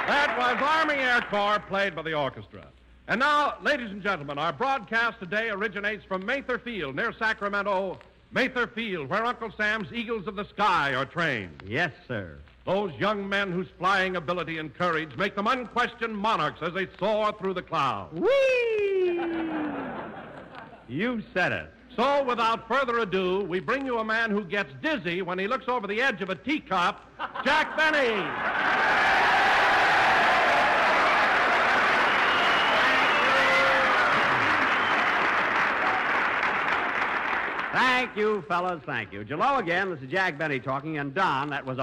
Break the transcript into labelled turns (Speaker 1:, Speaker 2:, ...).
Speaker 1: That was Army Air Corps played by the orchestra. And now, ladies and gentlemen, our broadcast today originates from Mather Field near Sacramento. Mather Field, where Uncle Sam's Eagles of the Sky are trained.
Speaker 2: Yes, sir.
Speaker 1: Those young men whose flying ability and courage make them unquestioned monarchs as they soar through the clouds.
Speaker 2: Whee! You said it.
Speaker 1: So, without further ado, we bring you a man who gets dizzy when he looks over the edge of a teacup, Jack Benny.
Speaker 2: Thank you, fellas, thank you. Jello again, this is Jack Benny talking, and Don, that was